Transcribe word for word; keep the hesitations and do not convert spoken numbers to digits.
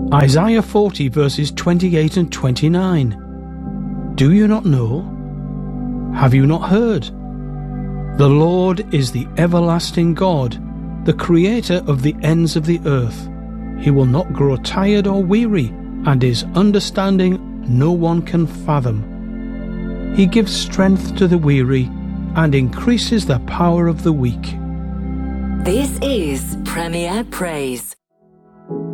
Isaiah forty verses twenty-eight and twenty-nine. Do you not know? Have you not heard? The Lord is the everlasting God, the creator of the ends of the earth. He will not grow tired or weary, and his understanding no one can fathom. He gives strength to the weary and increases the power of the weak. This is Premier Praise.